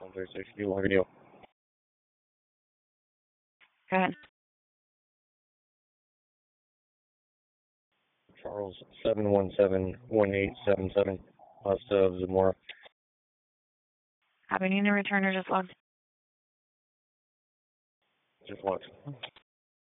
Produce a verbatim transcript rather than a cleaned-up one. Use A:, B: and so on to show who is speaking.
A: one thirty-six, do longer deal.
B: Go ahead.
A: Charles, seven one seven, one eight seven seven, west of Zamora.
B: Having any return or just logged?
A: Just logged.